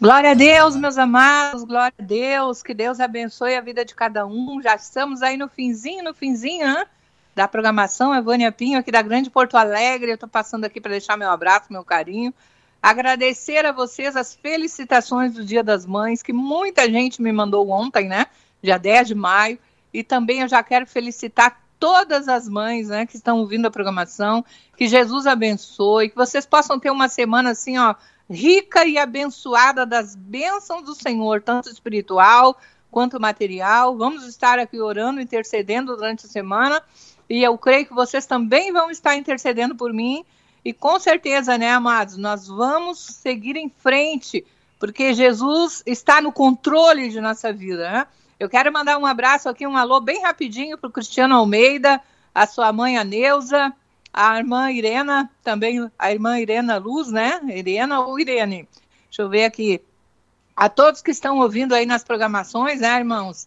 Glória a Deus, meus amados, glória a Deus, que Deus abençoe a vida de cada um. Já estamos aí no finzinho, né, da programação. A Vânia Pinho, aqui da Grande Porto Alegre. Eu estou passando aqui para deixar meu abraço, meu carinho. Agradecer a vocês as felicitações do Dia das Mães, que muita gente me mandou ontem, né, dia 10 de maio. E também eu já quero felicitar todas as mães, né, que estão ouvindo a programação. Que Jesus abençoe, que vocês possam ter uma semana assim, ó, rica e abençoada das bênçãos do Senhor, tanto espiritual quanto material. Vamos estar aqui orando, intercedendo durante a semana, e eu creio que vocês também vão estar intercedendo por mim, e com certeza, né, amados, nós vamos seguir em frente, porque Jesus está no controle de nossa vida, né? Eu quero mandar um abraço aqui, um alô bem rapidinho para o Cristiano Almeida, a sua mãe, a Neuza, a irmã Irena, também a irmã Irena Luz, né? Irena ou Irene? Deixa eu ver aqui. A todos que estão ouvindo aí nas programações, né, irmãos?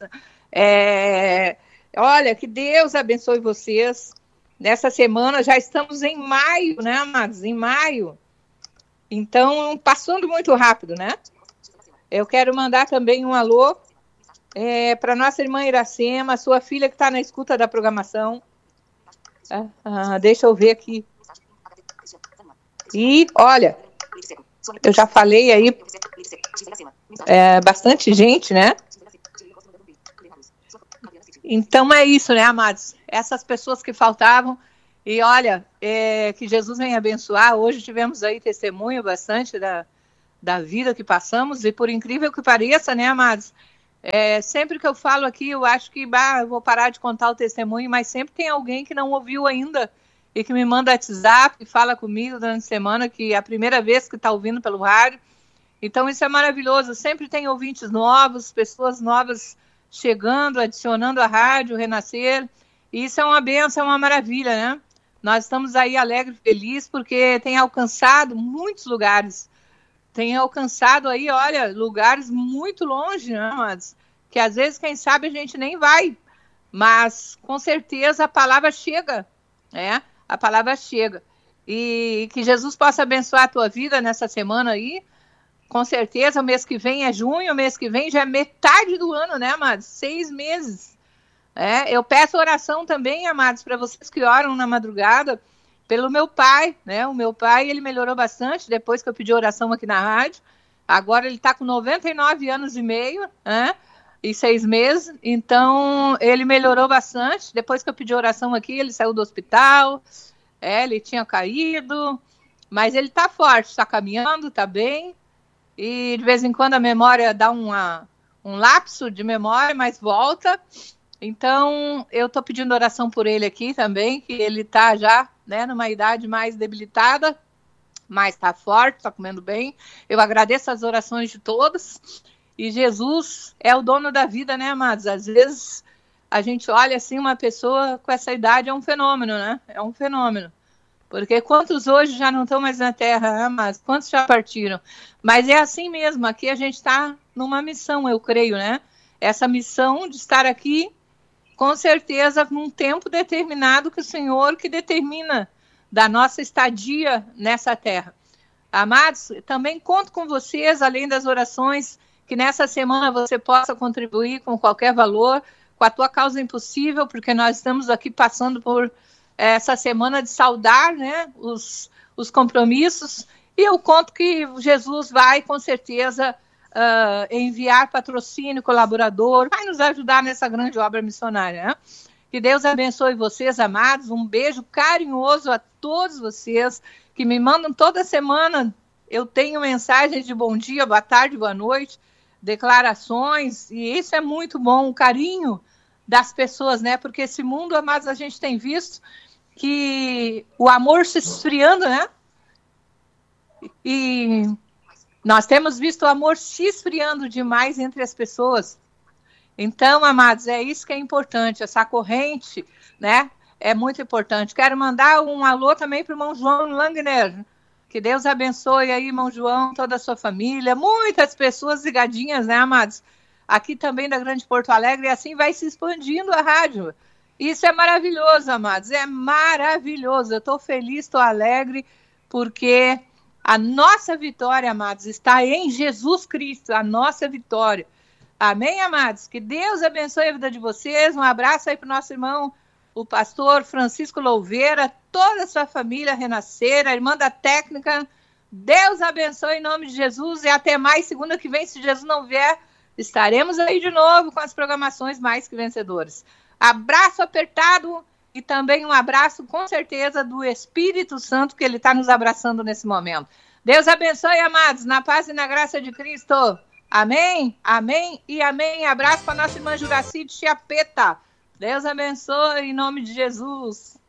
Olha, que Deus abençoe vocês. Nessa semana já estamos em maio, né, amados? Em maio. Então, passando muito rápido, né? Eu quero mandar também um alô para nossa irmã Iracema, sua filha que está na escuta da programação. Deixa eu ver aqui. E, olha, eu já falei aí, bastante gente, né? Então é isso, né, amados? Essas pessoas que faltavam. E olha, que Jesus venha abençoar. Hoje tivemos aí testemunho bastante da vida que passamos. E por incrível que pareça, né, amados? Sempre que eu falo aqui, eu acho que eu vou parar de contar o testemunho, mas sempre tem alguém que não ouviu ainda e que me manda WhatsApp e fala comigo durante a semana que é a primeira vez que está ouvindo pelo rádio. Então isso é maravilhoso, sempre tem ouvintes novos, pessoas novas chegando, adicionando a rádio, Renascer, e isso é uma bênção, é uma maravilha, né? Nós estamos aí alegres, felizes, porque tem alcançado muitos lugares. Tem alcançado aí, olha, lugares muito longe, né, mas que às vezes, quem sabe, a gente nem vai, mas com certeza a palavra chega, né? A palavra chega. E que Jesus possa abençoar a tua vida nessa semana aí. Com certeza, o mês que vem é junho, o mês que vem já é metade do ano, né, amados? 6 meses. Eu peço oração também, amados, para vocês que oram na madrugada, pelo meu pai, né? O meu pai, ele melhorou bastante depois que eu pedi oração aqui na rádio. Agora ele está com 99 anos e meio, né? E 6 meses. Então, ele melhorou bastante. Depois que eu pedi oração aqui, ele saiu do hospital. Ele tinha caído. Mas ele está forte, está caminhando, está bem. E de vez em quando a memória dá um lapso de memória, mas volta. Então, eu estou pedindo oração por ele aqui também, que ele está já, né, numa idade mais debilitada, mas está forte, está comendo bem. Eu agradeço as orações de todos. E Jesus é o dono da vida, né, amados? Às vezes a gente olha assim, uma pessoa com essa idade é um fenômeno, né? É um fenômeno. Porque quantos hoje já não estão mais na Terra, amados? Quantos já partiram? Mas é assim mesmo, aqui a gente está numa missão, eu creio, né? Essa missão de estar aqui, com certeza, num tempo determinado que o Senhor que determina da nossa estadia nessa terra. Amados, também conto com vocês, além das orações, que nessa semana você possa contribuir com qualquer valor, com a tua causa impossível, porque nós estamos aqui passando por essa semana de saudar, né, os compromissos, e eu conto que Jesus vai, com certeza, enviar patrocínio, colaborador, vai nos ajudar nessa grande obra missionária, né? Que Deus abençoe vocês, amados. Um beijo carinhoso a todos vocês que me mandam toda semana. Eu tenho mensagens de bom dia, boa tarde, boa noite, declarações, e isso é muito bom, o carinho das pessoas, né? Porque esse mundo, amados, a gente tem visto que o amor se esfriando, né? E nós temos visto o amor se esfriando demais entre as pessoas. Então, amados, é isso que é importante, essa corrente, né? É muito importante. Quero mandar um alô também para o irmão João Langner. Que Deus abençoe aí, irmão João, toda a sua família. Muitas pessoas ligadinhas, né, amados? Aqui também da Grande Porto Alegre, e assim vai se expandindo a rádio. Isso é maravilhoso, amados, é maravilhoso. Eu estou feliz, estou alegre, porque A nossa vitória, amados, está em Jesus Cristo, a nossa vitória. Amém, amados? Que Deus abençoe a vida de vocês. Um abraço aí para o nosso irmão, o pastor Francisco Louveira, toda a sua família Renascer, a irmã da técnica. Deus abençoe em nome de Jesus e até mais segunda que vem, se Jesus não vier, estaremos aí de novo com as programações Mais Que Vencedoras. Abraço apertado e também um abraço com certeza do Espírito Santo que ele está nos abraçando nesse momento. Deus abençoe, amados, na paz e na graça de Cristo. Amém, amém e amém. Abraço para nossa irmã Juraci de Chiapeta. Deus abençoe em nome de Jesus.